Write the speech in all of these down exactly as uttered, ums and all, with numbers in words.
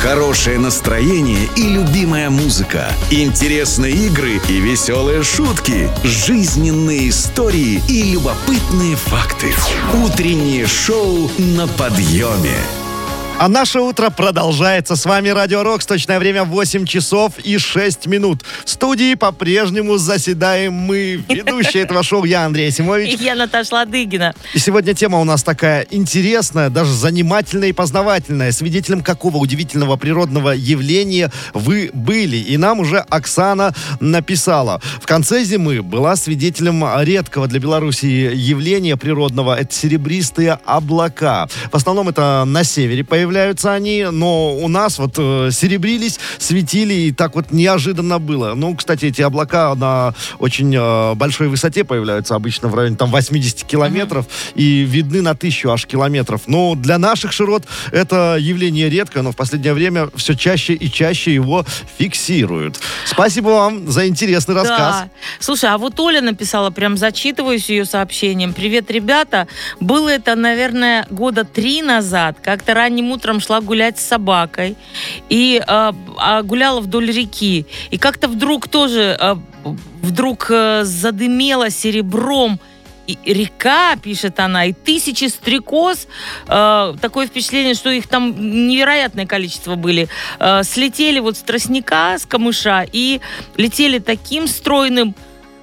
Хорошее настроение и любимая музыка. Интересные игры и веселые шутки. Жизненные истории и любопытные факты. Утреннее шоу на подъеме. А наше утро продолжается. С вами Радио Рокс. Точное время восемь часов и шесть минут. В студии по-прежнему заседаем мы. Ведущие этого шоу я, Андрей Асимович. И я, Наташа Ладыгина. И сегодня тема у нас такая интересная, даже занимательная и познавательная. Свидетелем какого удивительного природного явления вы были? И нам уже Оксана написала. В конце зимы была свидетелем редкого для Беларуси явления природного. Это серебристые облака. В основном это на севере появляются. Появляются они, но у нас вот э, серебрились, светили, и так вот неожиданно было. Ну, кстати, эти облака на очень э, большой высоте появляются, обычно в районе там восемьдесят километров, uh-huh. и видны на тысячу аж километров. Но для наших широт это явление редкое, но в последнее время все чаще и чаще его фиксируют. Спасибо вам за интересный рассказ. Да. Слушай, а вот Оля написала, прям зачитываюсь ее сообщением. Привет, ребята. Было это, наверное, года три назад. Как-то ранним утром шла гулять с собакой и э, э, гуляла вдоль реки. И как-то вдруг тоже э, вдруг э, задымела серебром и река, пишет она, и тысячи стрекоз, э, такое впечатление, что их там невероятное количество были, э, слетели вот с тростника, с камыша и летели таким стройным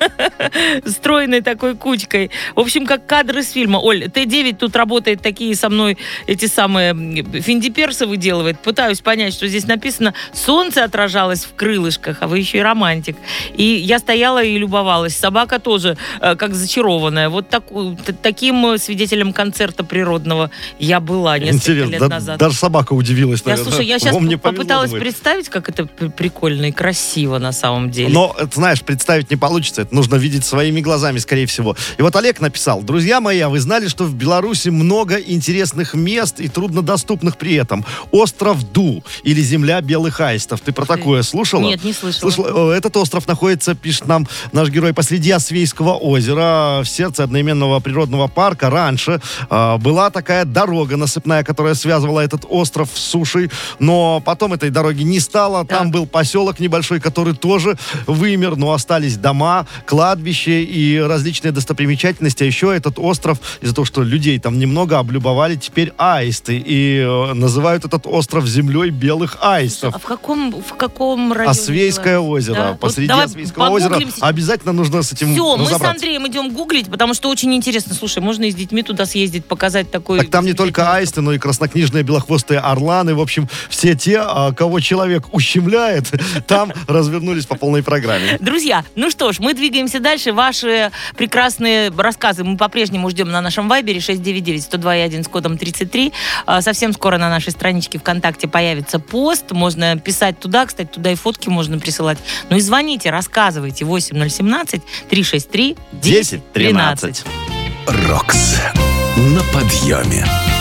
стройной такой кучкой. В общем, как кадры из фильма. Оль, Т девять тут работает, такие со мной эти самые финдиперсы выделывает. Пытаюсь понять, что здесь написано. Солнце отражалось в крылышках, а вы еще и романтик. И я стояла и любовалась. Собака тоже э, как зачарованная. Вот так, таким свидетелем концерта природного я была несколько Интересно, лет да, назад. Даже собака удивилась, Я, наверное. слушай, я сейчас Вам не попыталась повезло, представить, как это прикольно и красиво на самом деле. Но, это, знаешь, представить не получится. Это нужно видеть своими глазами, скорее всего. И вот Олег написал: друзья мои, а вы знали, что в Беларуси много интересных мест и труднодоступных при этом? Остров Ду или земля белых аистов. Ты про такое слушала? Нет, не слышала. слышала. Этот остров находится, пишет нам наш герой, посреди Освейского озера, в сердце одноименного природного парка. Раньше э, была такая дорога насыпная, которая связывала этот остров с сушей, но потом этой дороги не стало. Да. Там был поселок небольшой, который тоже вымер, но остались дома, кладбище и различные достопримечательности. А еще этот остров, из-за того, что людей там немного, облюбовали теперь аисты. И э, называют этот остров землей белых аистов. А в каком, в каком районе? Освейское озеро. Да? Посреди вот Освейского озера. сейчас. Обязательно нужно с этим Все, мы с разобраться. Андреем идем гуглить, потому что очень интересно. Слушай, можно и с детьми туда съездить, показать такой... Так там не только аисты, но и краснокнижные белохвостые орланы. В общем, все те, кого человек ущемляет, там развернулись по полной программе. Друзья, ну что ж, мы двигаемся дальше. Ваши прекрасные рассказы мы по-прежнему ждем на нашем вайбере шесть девять девять сто два один с кодом тридцать три. Совсем скоро на нашей страничке ВКонтакте появится пост. Можно писать туда. Кстати, туда и фотки можно присылать. Ну и звоните, рассказывайте. восемь ноль семнадцать триста шестьдесят три десять тринадцать. Рокс на подъеме.